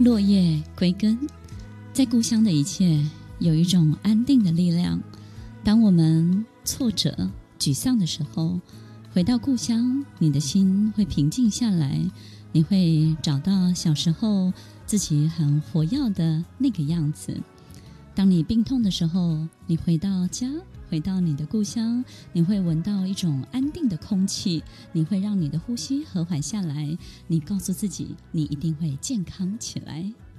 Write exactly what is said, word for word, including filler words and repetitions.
落叶归根，在故乡的一切有一种安定的力量。当我们挫折沮丧的时候，回到故乡，你的心会平静下来，你会找到小时候自己很活跃的那个样子。当你病痛的时候，你回到家，回到你的故乡，你会闻到一种安定的空气，你会让你的呼吸和缓下来，你告诉自己，你一定会健康起来。